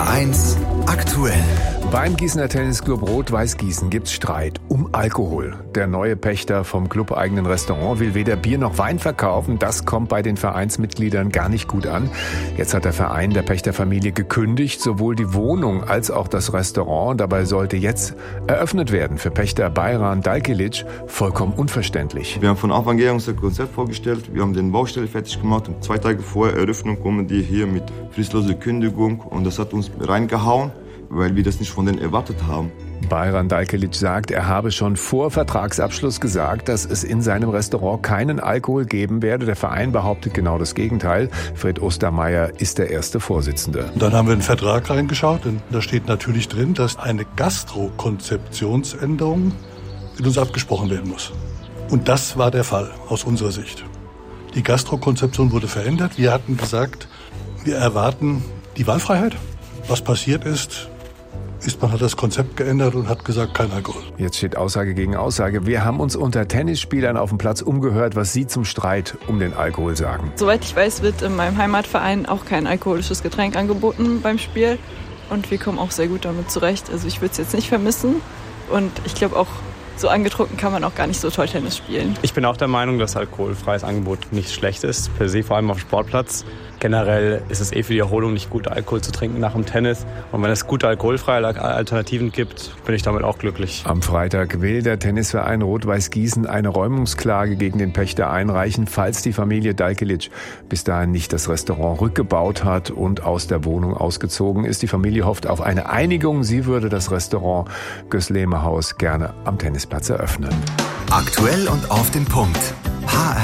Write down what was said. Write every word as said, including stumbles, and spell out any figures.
R eins aktuell. Beim Gießener Tennisclub Rot-Weiß Gießen gibt's Streit um Alkohol. Der neue Pächter vom clubeigenen Restaurant will weder Bier noch Wein verkaufen. Das kommt bei den Vereinsmitgliedern gar nicht gut an. Jetzt hat der Verein der Pächterfamilie gekündigt, sowohl die Wohnung als auch das Restaurant. Dabei sollte jetzt eröffnet werden. Für Pächter Bayran Dalkilic vollkommen unverständlich. Wir haben von Anfang an unser Konzept vorgestellt. Wir haben den Baustelle fertig gemacht und zwei Tage vor Eröffnung kommen die hier mit fristloser Kündigung und das hat uns reingehauen, weil wir das nicht von denen erwartet haben. Bayran Dalkilic sagt, er habe schon vor Vertragsabschluss gesagt, dass es in seinem Restaurant keinen Alkohol geben werde. Der Verein behauptet genau das Gegenteil. Fred Ostermeier ist der erste Vorsitzende. Dann haben wir in den Vertrag reingeschaut und da steht natürlich drin, dass eine Gastro-Konzeptionsänderung mit uns abgesprochen werden muss. Und das war der Fall aus unserer Sicht. Die Gastro-Konzeption wurde verändert. Wir hatten gesagt, wir erwarten die Wahlfreiheit. Was passiert ist, ist, man hat das Konzept geändert und hat gesagt, kein Alkohol. Jetzt steht Aussage gegen Aussage. Wir haben uns unter Tennisspielern auf dem Platz umgehört, was sie zum Streit um den Alkohol sagen. Soweit ich weiß, wird in meinem Heimatverein auch kein alkoholisches Getränk angeboten beim Spiel. Und wir kommen auch sehr gut damit zurecht. Also ich würde es jetzt nicht vermissen. Und ich glaube auch, so angetrunken kann man auch gar nicht so toll Tennis spielen. Ich bin auch der Meinung, dass alkoholfreies Angebot nicht schlecht ist, per se, vor allem auf dem Sportplatz. Generell ist es eh für die Erholung nicht gut, Alkohol zu trinken nach dem Tennis. Und wenn es gute alkoholfreie Alternativen gibt, bin ich damit auch glücklich. Am Freitag will der Tennisverein Rot-Weiß Gießen eine Räumungsklage gegen den Pächter einreichen, falls die Familie Dalkilic bis dahin nicht das Restaurant rückgebaut hat und aus der Wohnung ausgezogen ist. Die Familie hofft auf eine Einigung. Sie würde das Restaurant Gößlehmer Haus gerne am Tennisplatz eröffnen. Aktuell und auf den Punkt. H R